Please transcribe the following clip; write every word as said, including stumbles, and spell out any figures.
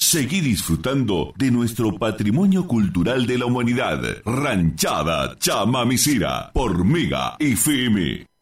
Seguí disfrutando de nuestro patrimonio cultural de la humanidad. Ranchada Chamamicira por Mega F M.